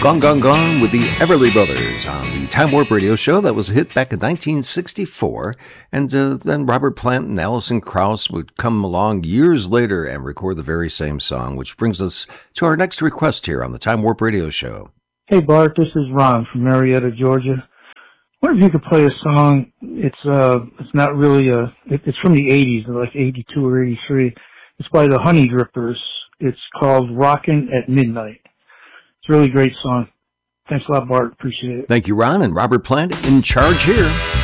Gone, Gone, Gone with the Everly Brothers on the Time Warp Radio Show. That was a hit back in 1964. And then Robert Plant and Alison Krauss would come along years later and record the very same song, which brings us to our next request here on the Time Warp Radio Show. Hey, Bart, this is Ron from Marietta, Georgia. I wonder if you could play a song. It's not really it's from the 80s, like 82 or 83. It's by the Honey Drippers. It's called Rockin' at Midnight. It's a really great song. Thanks a lot, Bart. Appreciate it. Thank you, Ron. And Robert Plant in charge here.